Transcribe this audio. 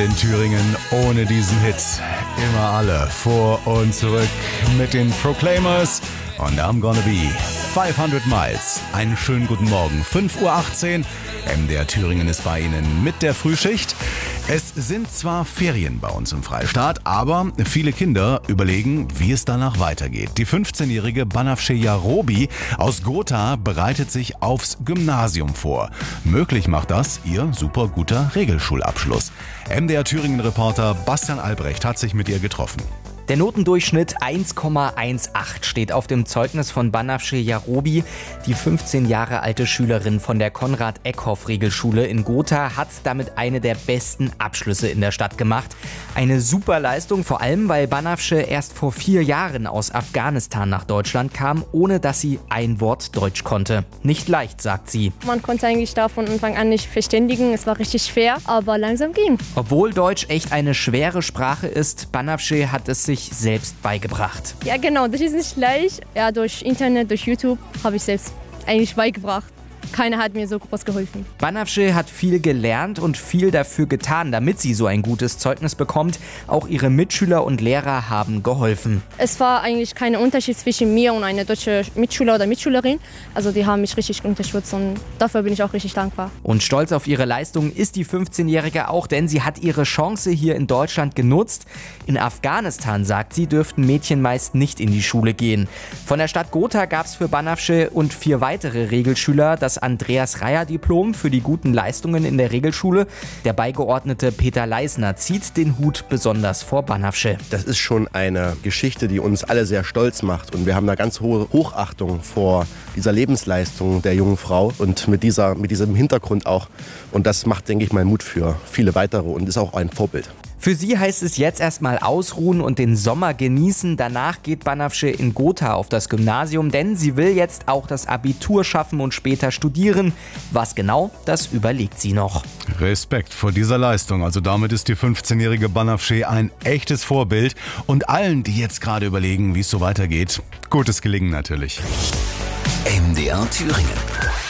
in Thüringen ohne diesen Hit? Immer alle vor und zurück mit den Proclaimers und I'm Gonna Be 500 Miles. Einen schönen guten Morgen, 5:18 Uhr. MDR Thüringen ist bei Ihnen mit der Frühschicht. Es sind zwar Ferien bei uns im Freistaat, aber viele Kinder überlegen, wie es danach weitergeht. Die 15-jährige Banafsheh Yarobi aus Gotha bereitet sich aufs Gymnasium vor. Möglich macht das ihr super guter Regelschulabschluss. MDR Thüringen-Reporter Bastian Albrecht hat sich mit ihr getroffen. Der Notendurchschnitt 1,18 steht auf dem Zeugnis von Banafsheh Yarobi. Die 15 Jahre alte Schülerin von der Konrad-Eckhoff-Regelschule in Gotha hat damit eine der besten Abschlüsse in der Stadt gemacht. Eine super Leistung, vor allem weil Banafsheh erst vor 4 Jahren aus Afghanistan nach Deutschland kam, ohne dass sie ein Wort Deutsch konnte. Nicht leicht, sagt sie. Man konnte eigentlich da von Anfang an nicht verständigen, es war richtig schwer, aber langsam ging. Obwohl Deutsch echt eine schwere Sprache ist, Banafsheh hat es sich selbst beigebracht. Ja genau, das ist nicht leicht. Ja, durch Internet, durch YouTube habe ich selbst eigentlich beigebracht. Keiner hat mir so groß geholfen. Banafsheh hat viel gelernt und viel dafür getan, damit sie so ein gutes Zeugnis bekommt. Auch ihre Mitschüler und Lehrer haben geholfen. Es war eigentlich kein Unterschied zwischen mir und einer deutschen Mitschüler oder Mitschülerin. Also die haben mich richtig unterstützt und dafür bin ich auch richtig dankbar. Und stolz auf ihre Leistung ist die 15-Jährige auch, denn sie hat ihre Chance hier in Deutschland genutzt. In Afghanistan, sagt sie, dürften Mädchen meist nicht in die Schule gehen. Von der Stadt Gotha gab es für Banafsheh und 4 weitere Regelschüler das Andreas-Reier-Diplom für die guten Leistungen in der Regelschule. Der Beigeordnete Peter Leisner zieht den Hut besonders vor Banafsheh. Das ist schon eine Geschichte, die uns alle sehr stolz macht. Und wir haben eine ganz hohe Hochachtung vor dieser Lebensleistung der jungen Frau und mit diesem Hintergrund auch. Und das macht, denke ich mal, Mut für viele weitere und ist auch ein Vorbild. Für sie heißt es jetzt erstmal ausruhen und den Sommer genießen. Danach geht Banafsheh in Gotha auf das Gymnasium, denn sie will jetzt auch das Abitur schaffen und später studieren. Was genau, das überlegt sie noch. Respekt vor dieser Leistung. Also damit ist die 15-jährige Banafsheh ein echtes Vorbild. Und allen, die jetzt gerade überlegen, wie es so weitergeht, gutes Gelingen natürlich. MDR Thüringen.